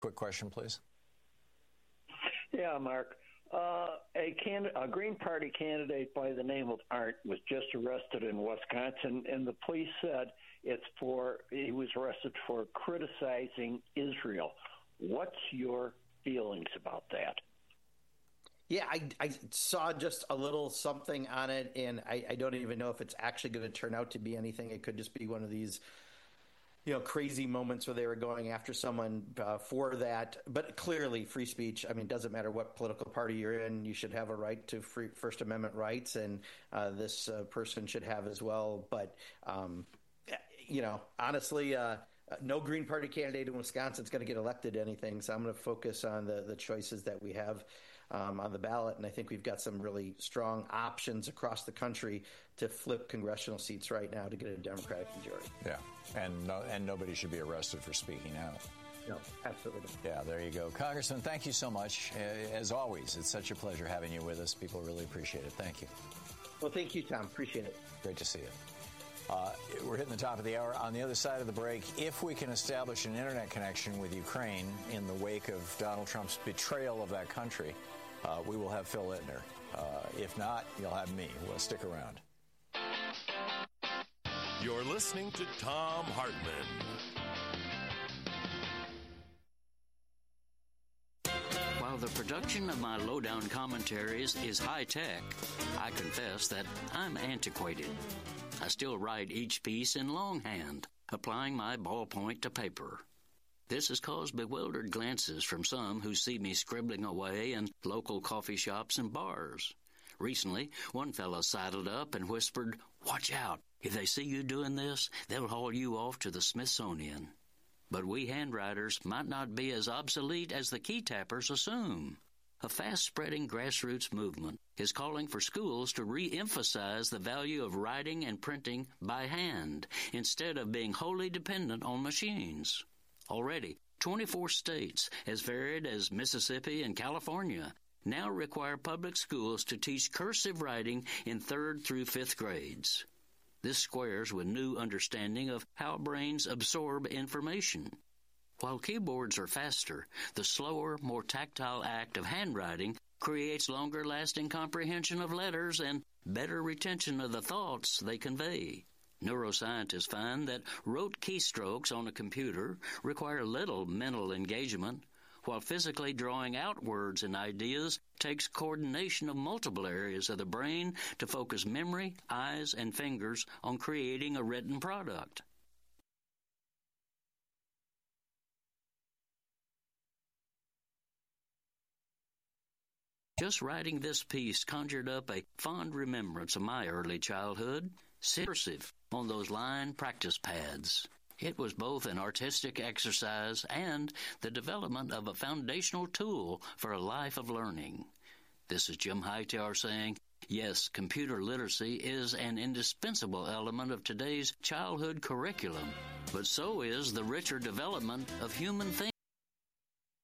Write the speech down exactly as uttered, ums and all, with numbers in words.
Quick question, please. Yeah, Mark. Uh, a, can, a Green Party candidate by the name of Arndt was just arrested in Wisconsin, and the police said it's for he was arrested for criticizing Israel. What's your feelings about that? Yeah, I, I saw just a little something on it, and I, I don't even know if it's actually going to turn out to be anything. It could just be one of these, you know, crazy moments where they were going after someone uh, for that. But clearly, free speech, I mean, it doesn't matter what political party you're in. You should have a right to free First Amendment rights, and uh, this uh, person should have as well. But, um, you know, honestly, uh, no Green Party candidate in Wisconsin is going to get elected to anything. So I'm going to focus on the, the choices that we have um, on the ballot. And I think we've got some really strong options across the country to flip congressional seats right now to get a Democratic majority. Yeah. And no, and nobody should be arrested for speaking out. No, absolutely. Yeah, there you go. Congressman, thank you so much. As always, it's such a pleasure having you with us. People really appreciate it. Thank you. Well, thank you, Tom. Appreciate it. Great to see you. Uh, we're hitting the top of the hour. On the other side of the break, if we can establish an internet connection with Ukraine in the wake of Donald Trump's betrayal of that country, uh, we will have Phil Ittner. Uh, if not, you'll have me. We'll stick around. You're listening to Thom Hartmann. While the production of my lowdown commentaries is high-tech, I confess that I'm antiquated. I still write each piece in longhand, applying my ballpoint to paper. This has caused bewildered glances from some who see me scribbling away in local coffee shops and bars. Recently, one fellow sidled up and whispered, "Watch out. If they see you doing this, they'll haul you off to the Smithsonian." But we handwriters might not be as obsolete as the key tappers assume. A fast-spreading grassroots movement is calling for schools to re-emphasize the value of writing and printing by hand instead of being wholly dependent on machines. Already, twenty-four states, as varied as Mississippi and California, now require public schools to teach cursive writing in third through fifth grades. This squares with new understanding of how brains absorb information. While keyboards are faster, the slower, more tactile act of handwriting creates longer-lasting comprehension of letters and better retention of the thoughts they convey. Neuroscientists find that rote keystrokes on a computer require little mental engagement, while physically drawing out words and ideas takes coordination of multiple areas of the brain to focus memory, eyes, and fingers on creating a written product. Just writing this piece conjured up a fond remembrance of my early childhood, cursive on those line practice pads. It was both an artistic exercise and the development of a foundational tool for a life of learning. This is Jim Hightower saying, yes, computer literacy is an indispensable element of today's childhood curriculum, but so is the richer development of human thinking.